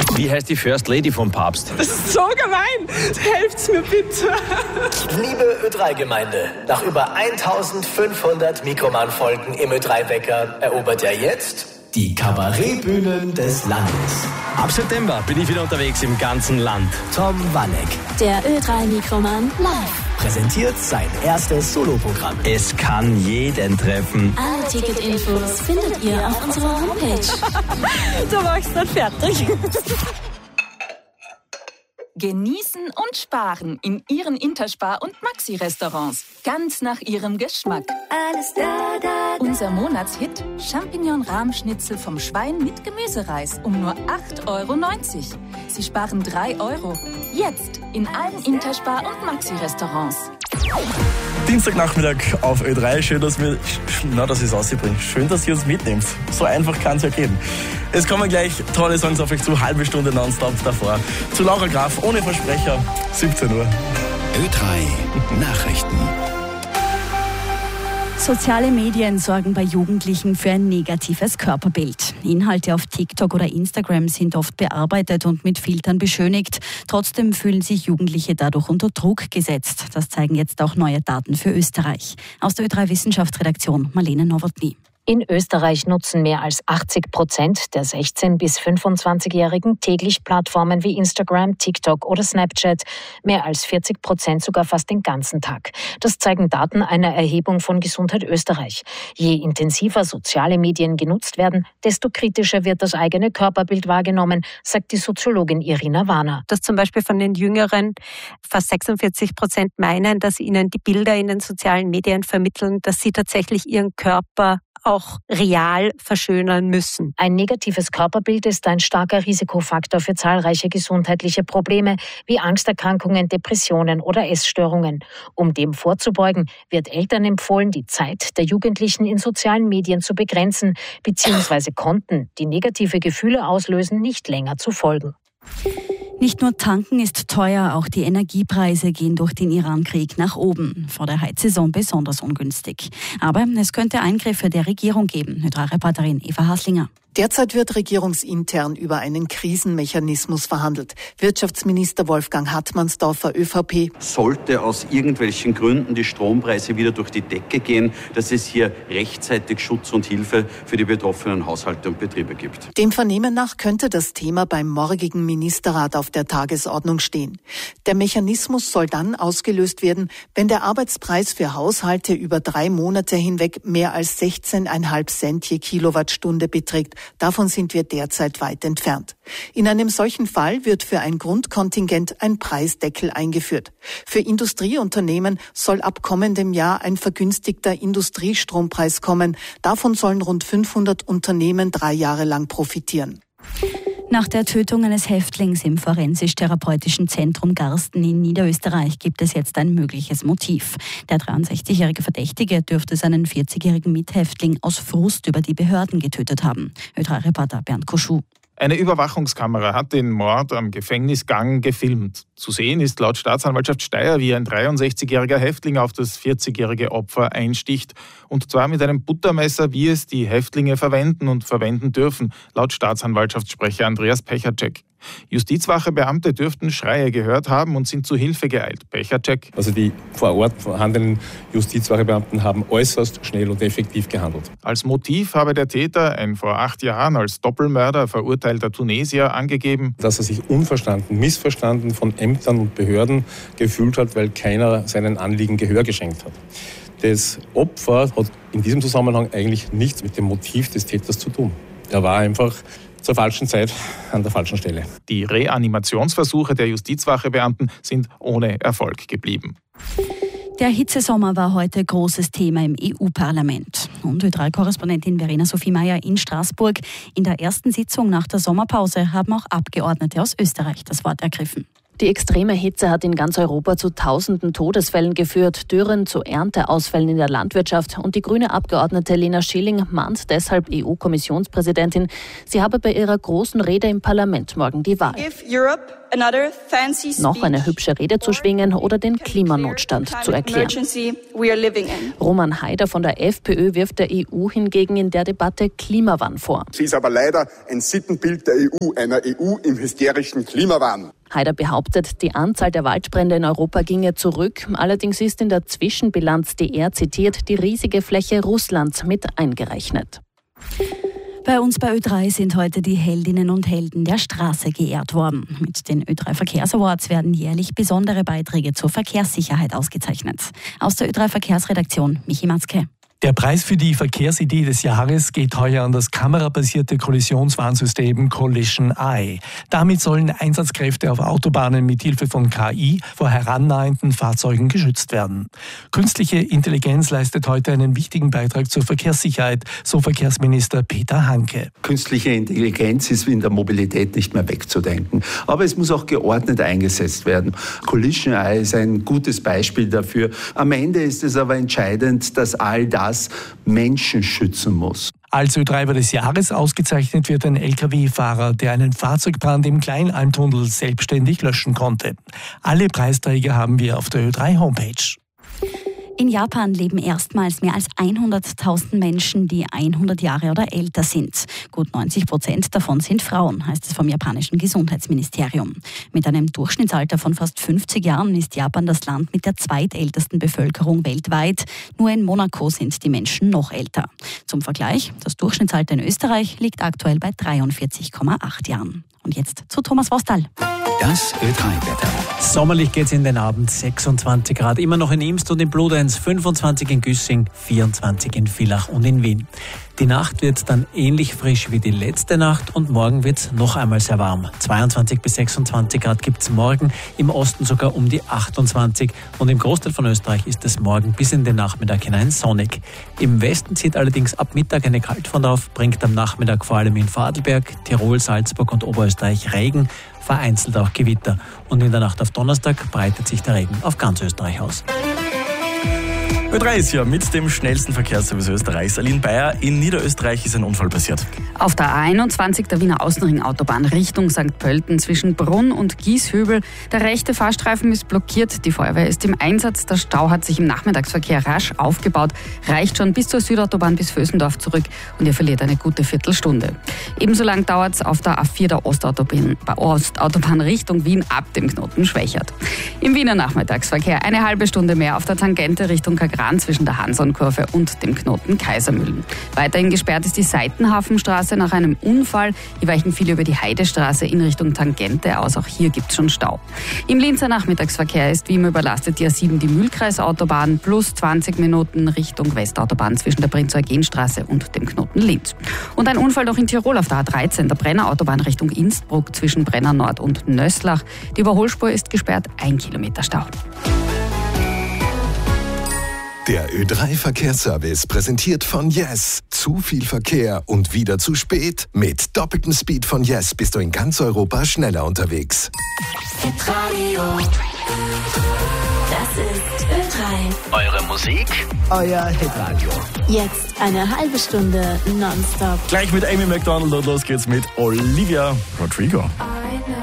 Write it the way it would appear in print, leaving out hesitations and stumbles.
Wie heißt die First Lady vom Papst? Das ist so gemein. Helft's mir bitte. Liebe Ö3-Gemeinde, nach über 1500 Mikroman-Folgen im Ö3-Wecker erobert er jetzt die Kabarettbühnen des Landes. Ab September bin ich wieder unterwegs im ganzen Land. Tom Wanneck Der Ö3-Mikroman live. präsentiert sein erstes Soloprogramm. Es kann jeden treffen. Alle Ticketinfos findet ihr auf unserer Homepage. Du machst dann fertig. Genießen und sparen in Ihren Interspar- und Maxi-Restaurants. Ganz nach Ihrem Geschmack. Alles da. Unser Monatshit: Champignon-Rahmschnitzel vom Schwein mit Gemüsereis um nur 8,90 €. Sie sparen 3 €. Jetzt in allen Interspar- und Maxi-Restaurants. Dienstagnachmittag auf Ö3. Schön, dass ich es rausbringe. Schön, dass ihr uns mitnehmt. So einfach kann es ja gehen. Es kommen gleich tolle Songs auf euch zu. Halbe Stunde nonstop davor. Zu Laura Graf, ohne Versprecher, 17 Uhr. Ö3 Nachrichten. Soziale Medien sorgen bei Jugendlichen für ein negatives Körperbild. Inhalte auf TikTok oder Instagram sind oft bearbeitet und mit Filtern beschönigt. Trotzdem fühlen sich Jugendliche dadurch unter Druck gesetzt. Das zeigen jetzt auch neue Daten für Österreich. Aus der Ö3 Wissenschaftsredaktion Marlene Nowotny. In Österreich nutzen mehr als 80% der 16- bis 25-Jährigen täglich Plattformen wie Instagram, TikTok oder Snapchat. Mehr als 40% sogar fast den ganzen Tag. Das zeigen Daten einer Erhebung von Gesundheit Österreich. Je intensiver soziale Medien genutzt werden, desto kritischer wird das eigene Körperbild wahrgenommen, sagt die Soziologin Irina Warner. Dass zum Beispiel von den Jüngeren fast 46% meinen, dass ihnen die Bilder in den sozialen Medien vermitteln, dass sie tatsächlich ihren Körper auch real verschönern müssen. Ein negatives Körperbild ist ein starker Risikofaktor für zahlreiche gesundheitliche Probleme wie Angsterkrankungen, Depressionen oder Essstörungen. Um dem vorzubeugen, wird Eltern empfohlen, die Zeit der Jugendlichen in sozialen Medien zu begrenzen bzw. Konten, die negative Gefühle auslösen, nicht länger zu folgen. Nicht nur tanken ist teuer, auch die Energiepreise gehen durch den Iran-Krieg nach oben. Vor der Heizsaison besonders ungünstig. Aber es könnte Eingriffe der Regierung geben. Ö3-Reporterin Eva Haslinger. Derzeit wird regierungsintern über einen Krisenmechanismus verhandelt. Wirtschaftsminister Wolfgang Hartmannsdorfer, ÖVP. Sollte aus irgendwelchen Gründen die Strompreise wieder durch die Decke gehen, dass es hier rechtzeitig Schutz und Hilfe für die betroffenen Haushalte und Betriebe gibt. Dem Vernehmen nach könnte das Thema beim morgigen Ministerrat auf der Tagesordnung stehen. Der Mechanismus soll dann ausgelöst werden, wenn der Arbeitspreis für Haushalte über 3 Monate hinweg mehr als 16,5 Cent je Kilowattstunde beträgt. Davon sind wir derzeit weit entfernt. In einem solchen Fall wird für ein Grundkontingent ein Preisdeckel eingeführt. Für Industrieunternehmen soll ab kommendem Jahr ein vergünstigter Industriestrompreis kommen. Davon sollen rund 500 Unternehmen 3 Jahre lang profitieren. Nach der Tötung eines Häftlings im Forensisch-Therapeutischen Zentrum Garsten in Niederösterreich gibt es jetzt ein mögliches Motiv. Der 63-jährige Verdächtige dürfte seinen 40-jährigen Mithäftling aus Frust über die Behörden getötet haben. Ö3-Reporter Bernd Koschuh. Eine Überwachungskamera hat den Mord am Gefängnisgang gefilmt. Zu sehen ist laut Staatsanwaltschaft Steyr, wie ein 63-jähriger Häftling auf das 40-jährige Opfer einsticht. Und zwar mit einem Buttermesser, wie es die Häftlinge verwenden und verwenden dürfen, laut Staatsanwaltschaftssprecher Andreas Pechacek. Justizwachebeamte dürften Schreie gehört haben und sind zu Hilfe geeilt. Pechacek. Also die vor Ort vorhandenen Justizwachebeamten haben äußerst schnell und effektiv gehandelt. Als Motiv habe der Täter, ein vor 8 Jahren als Doppelmörder verurteilter Tunesier, angegeben, dass er sich unverstanden, missverstanden von Ämtern und Behörden gefühlt hat, weil keiner seinen Anliegen Gehör geschenkt hat. Das Opfer hat in diesem Zusammenhang eigentlich nichts mit dem Motiv des Täters zu tun. Er war einfach zur falschen Zeit an der falschen Stelle. Die Reanimationsversuche der Justizwachebeamten sind ohne Erfolg geblieben. Der Hitzesommer war heute großes Thema im EU-Parlament. Und Ö3-Korrespondentin Verena Sophie Meyer in Straßburg. In der ersten Sitzung nach der Sommerpause haben auch Abgeordnete aus Österreich das Wort ergriffen. Die extreme Hitze hat in ganz Europa zu tausenden Todesfällen geführt, Dürren zu Ernteausfällen in der Landwirtschaft. Und die grüne Abgeordnete Lena Schilling mahnt deshalb EU-Kommissionspräsidentin, sie habe bei ihrer großen Rede im Parlament morgen die Wahl. Give Europe noch eine hübsche Rede zu schwingen oder den Klimanotstand zu erklären. Roman Heider von der FPÖ wirft der EU hingegen in der Debatte Klimawahn vor. Sie ist aber leider ein Sittenbild der EU, einer EU im hysterischen Klimawahn. Heider behauptet, die Anzahl der Waldbrände in Europa ginge zurück. Allerdings ist in der Zwischenbilanz, die er zitiert, die riesige Fläche Russlands mit eingerechnet. Bei uns bei Ö3 sind heute die Heldinnen und Helden der Straße geehrt worden. Mit den Ö3 Verkehrsawards werden jährlich besondere Beiträge zur Verkehrssicherheit ausgezeichnet. Aus der Ö3 Verkehrsredaktion Michi Matzke. Der Preis für die Verkehrsidee des Jahres geht heuer an das kamerabasierte Kollisionswarnsystem Collision Eye. Damit sollen Einsatzkräfte auf Autobahnen mit Hilfe von KI vor herannahenden Fahrzeugen geschützt werden. Künstliche Intelligenz leistet heute einen wichtigen Beitrag zur Verkehrssicherheit, so Verkehrsminister Peter Hanke. Künstliche Intelligenz ist in der Mobilität nicht mehr wegzudenken. Aber es muss auch geordnet eingesetzt werden. Collision Eye ist ein gutes Beispiel dafür. Am Ende ist es aber entscheidend, dass all das Menschen schützen muss. Als Ö3 des Jahres ausgezeichnet wird ein Lkw-Fahrer, der einen Fahrzeugbrand im Kleinalmtunnel selbstständig löschen konnte. Alle Preisträger haben wir auf der Ö3-Homepage. In Japan leben erstmals mehr als 100.000 Menschen, die 100 Jahre oder älter sind. Gut 90% davon sind Frauen, heißt es vom japanischen Gesundheitsministerium. Mit einem Durchschnittsalter von fast 50 Jahren ist Japan das Land mit der zweitältesten Bevölkerung weltweit. Nur in Monaco sind die Menschen noch älter. Zum Vergleich, das Durchschnittsalter in Österreich liegt aktuell bei 43,8 Jahren. Und jetzt zu Thomas Wostal. Das Ö3-Wetter. Sommerlich geht's in den Abend, 26 Grad, immer noch in Imst und in Bludenz, 25 in Güssing, 24 in Villach und in Wien. Die Nacht wird dann ähnlich frisch wie die letzte Nacht und morgen wird's noch einmal sehr warm. 22 bis 26 Grad gibt's morgen, im Osten sogar um die 28 und im Großteil von Österreich ist es morgen bis in den Nachmittag hinein sonnig. Im Westen zieht allerdings ab Mittag eine Kaltfront auf, bringt am Nachmittag vor allem in Vorarlberg, Tirol, Salzburg und Oberösterreich Regen, vereinzelt auch Gewitter. Und in der Nacht auf Donnerstag breitet sich der Regen auf ganz Österreich aus. Ö3 ist ja mit dem schnellsten Verkehrsservice Österreichs. Aline Bayer, in Niederösterreich ist ein Unfall passiert. Auf der A21 der Wiener Außenringautobahn Richtung St. Pölten zwischen Brunn und Gieshübel. Der rechte Fahrstreifen ist blockiert. Die Feuerwehr ist im Einsatz. Der Stau hat sich im Nachmittagsverkehr rasch aufgebaut. Reicht schon bis zur Südautobahn bis Vösendorf zurück und ihr verliert eine gute Viertelstunde. Ebenso lang dauert es auf der A4 der Ostautobahn Richtung Wien ab dem Knoten Schwächert. Im Wiener Nachmittagsverkehr eine halbe Stunde mehr auf der Tangente Richtung Kagran zwischen der Hansonkurve und dem Knoten Kaisermühlen. Weiterhin gesperrt ist die Seitenhafenstraße nach einem Unfall. Hier weichen viele über die Heidestraße in Richtung Tangente aus. Auch hier gibt es schon Stau. Im Linzer Nachmittagsverkehr ist wie immer überlastet die A7 die Mühlkreisautobahn plus 20 Minuten Richtung Westautobahn zwischen der Prinz-Eugen-Straße und dem Knoten Linz. Und ein Unfall noch in Tirol auf der A13, der Brennerautobahn Richtung Innsbruck zwischen Brenner Nord und Nösslach. Die Überholspur ist gesperrt, 1 Kilometer Stau. Der Ö3-Verkehrsservice präsentiert von Yes. Zu viel Verkehr und wieder zu spät? Mit doppeltem Speed von Yes bist du in ganz Europa schneller unterwegs. Hitradio. Das ist Ö3. Eure Musik, euer Hitradio. Jetzt eine halbe Stunde nonstop. Gleich mit Amy McDonald und los geht's mit Olivia Rodrigo.